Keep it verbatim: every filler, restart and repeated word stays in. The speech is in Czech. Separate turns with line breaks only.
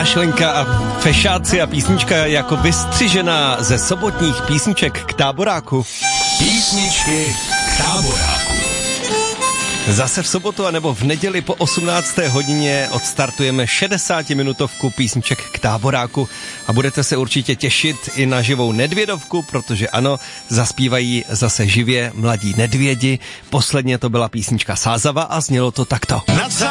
Mášlenka a fešáci a písnička jako vystřižená ze sobotních písniček k táboráku.
Písničky k táboráku.
Zase v sobotu anebo v neděli po osmnácté hodině odstartujeme šedesátiminutovku písniček k táboráku a budete se určitě těšit i na živou Nedvědovku, protože ano, zaspívají zase živě mladí nedvědi. Posledně to byla písnička Sázava a znělo to takto.